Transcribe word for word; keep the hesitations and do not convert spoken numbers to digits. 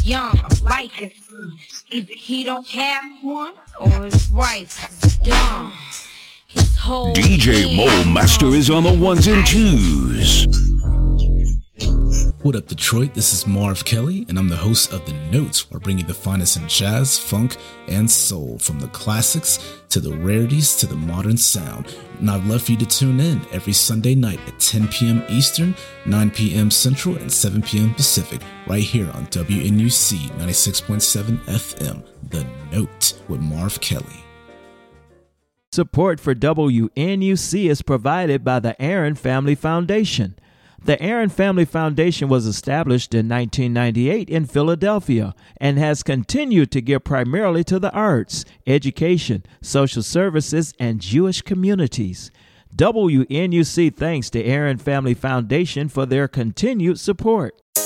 young, like it. Either he don't have one or his wife is dumb. His whole D J Mo Master is on the ones and twos. What up, Detroit? This is Marv Kelly, and I'm the host of The Notes, where I bring you the finest in jazz, funk, and soul, from the classics to the rarities to the modern sound. And I'd love for you to tune in every Sunday night at ten p.m. Eastern, nine p.m. Central, and seven p.m. Pacific, right here on W N U C ninety-six point seven F M, The Note with Marv Kelly. Support for W N U C is provided by the Aaron Family Foundation. The Aaron Family Foundation was established in nineteen ninety-eight in Philadelphia and has continued to give primarily to the arts, education, social services, and Jewish communities. W N U C thanks the Aaron Family Foundation for their continued support.